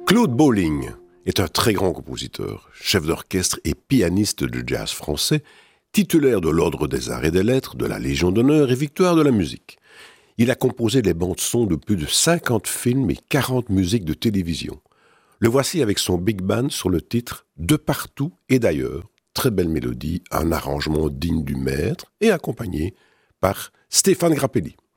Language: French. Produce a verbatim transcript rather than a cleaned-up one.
Claude Bolling est un très grand compositeur, chef d'orchestre et pianiste de jazz français, titulaire de l'Ordre des Arts et des Lettres, de la Légion d'honneur et Victoire de la musique. Il a composé les bandes-sons de plus de cinquante films et quarante musiques de télévision. Le voici avec son big band sur le titre « De partout et d'ailleurs ». Très belle mélodie, un arrangement digne du maître et accompagné par Stéphane Grappelli.